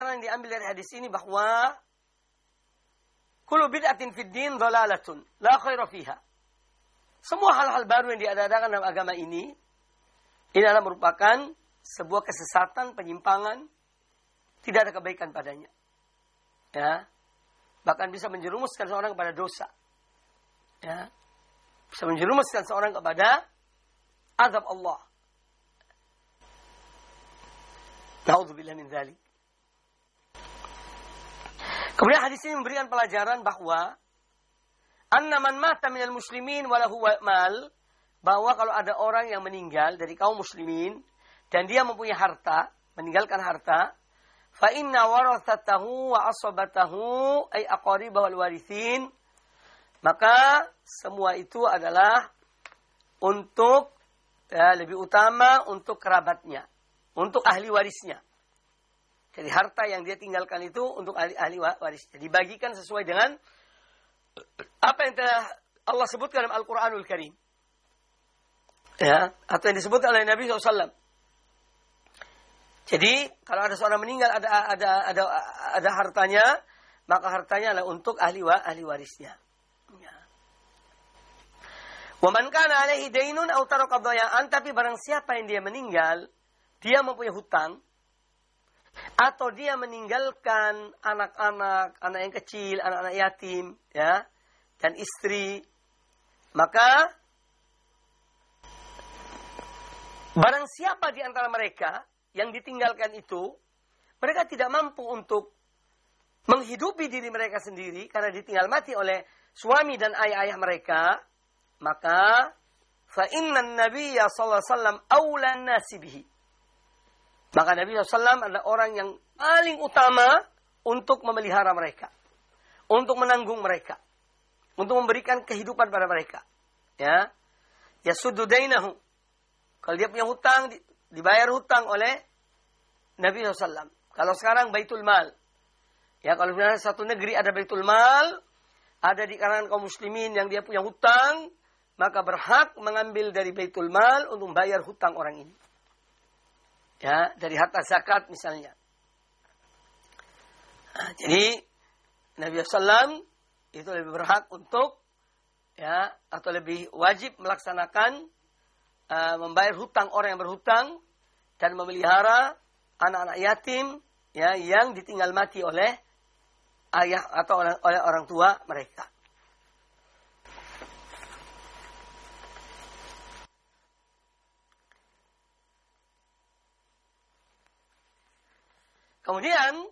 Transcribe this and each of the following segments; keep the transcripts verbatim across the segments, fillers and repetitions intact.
yang diambil dari hadis ini bahwa kullu bid'atin fid din dhalalatun la khaira fiha. Semua hal-hal baru yang diadakan dalam agama ini ini adalah merupakan sebuah kesesatan, penyimpangan, tidak ada kebaikan padanya. Ya. Bahkan bisa menjerumuskan seorang kepada dosa. Ya. Bisa menjerumuskan seorang kepada azab Allah. Na'udzubillah min dzalik. Kemudian hadis ini memberikan pelajaran bahwa anna man mata minal muslimin walahu mal, bahwa kalau ada orang yang meninggal dari kaum muslimin dan dia mempunyai harta, meninggalkan harta, fa inna warathatahu wa asabatahu ay aqaribahu wal warithin, maka semua itu adalah untuk ya, lebih utama untuk kerabatnya, untuk ahli warisnya. Jadi harta yang dia tinggalkan itu untuk ahli-ahli warisnya. Dibagikan sesuai dengan apa yang telah Allah sebutkan dalam Al-Quranul Karim. Ya, atau yang disebut oleh Nabi shallallahu alaihi wasallam. Jadi, kalau ada seorang meninggal, ada ada ada ada hartanya, maka hartanya adalah untuk ahli wa, ahli warisnya. Ya. Wa man kana alaihi dainun aw taraka dhaya'an, tapi barang siapa yang dia meninggal, dia mempunyai hutang, atau dia meninggalkan anak-anak, anak yang kecil, anak-anak yatim, ya, dan istri, maka barang siapa di antara mereka yang ditinggalkan itu, mereka tidak mampu untuk menghidupi diri mereka sendiri karena ditinggal mati oleh suami dan ayah-ayah mereka, maka fa innan nabiyya sallallahu alaihi wasallam awlan nasi bihi. Maka Nabi shallallahu alaihi wasallam adalah orang yang paling utama untuk memelihara mereka, untuk menanggung mereka, untuk memberikan kehidupan pada mereka. Ya, yasuddu dainahu. Kalau dia punya hutang, dibayar hutang oleh Nabi shallallahu alaihi wasallam. Kalau sekarang baitul mal, ya kalau misalnya satu negeri ada baitul mal, ada di kalangan kaum muslimin yang dia punya hutang, maka berhak mengambil dari baitul mal untuk membayar hutang orang ini. Ya, dari harta zakat misalnya. Nah, jadi Nabi shallallahu alaihi wasallam itu lebih berhak untuk ya atau lebih wajib melaksanakan uh, membayar hutang orang yang berhutang dan memelihara anak-anak yatim ya yang ditinggal mati oleh ayah atau oleh, oleh orang tua mereka. Kemudian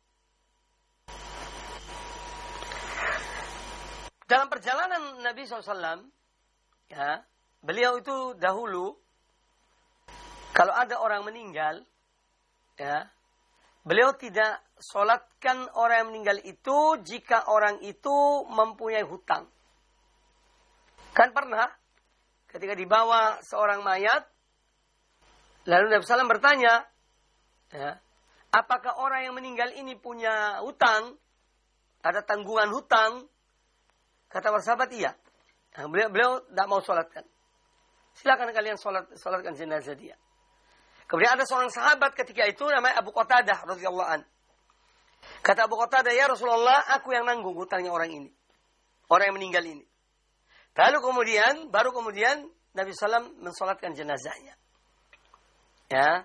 dalam perjalanan Nabi shallallahu alaihi wasallam, ya, beliau itu dahulu kalau ada orang meninggal, ya, beliau tidak sholatkan orang yang meninggal itu jika orang itu mempunyai hutang. Kan pernah ketika dibawa seorang mayat, lalu Nabi shallallahu alaihi wasallam bertanya, ya, apakah orang yang meninggal ini punya hutang? Ada tanggungan hutang? Kata para sahabat, iya. Nah, beliau, beliau tidak mau sholatkan. Silakan kalian sholat, sholatkan jenazah dia. Kemudian ada seorang sahabat ketika itu namanya Abu Qatadah radhiyallahu an. Kata Abu Qatadah, ya Rasulullah, aku yang nanggung hutangnya orang ini. Orang yang meninggal ini. Lalu kemudian, baru kemudian Nabi shallallahu alaihi wasallam mensolatkan jenazahnya. Ya.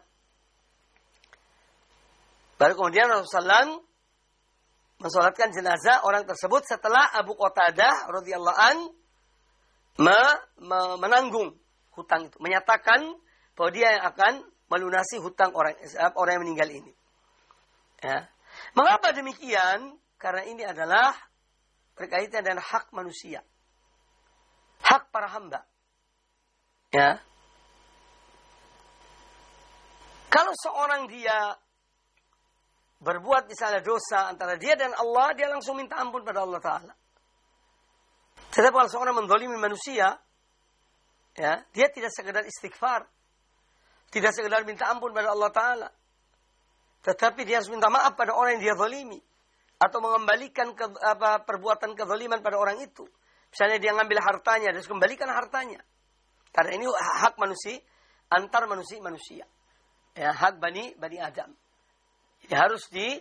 Baru kemudian Rasulullah shallallahu alaihi wasallam mensolatkan jenazah orang tersebut setelah Abu Qatadah radhiyallahu an me, me, menanggung hutang itu, menyatakan bahwa dia yang akan melunasi hutang orang orang yang meninggal ini. Ya. Mengapa demikian? Karena ini adalah berkaitan dengan hak manusia, hak para hamba. Ya. Kalau seorang dia berbuat misalnya dosa antara dia dan Allah, dia langsung minta ampun pada Allah Ta'ala. Tetapi kalau seorang menzalimi manusia, ya, dia tidak sekedar istighfar, tidak sekedar minta ampun pada Allah Ta'ala, tetapi dia harus minta maaf pada orang yang dia zalimi, atau mengembalikan ke, apa, perbuatan kezaliman pada orang itu. Misalnya dia ngambil hartanya, dia harus kembalikan hartanya. Karena ini hak manusia, antar manusia manusia. Ya, hak bani bani Adam. Jadi harus di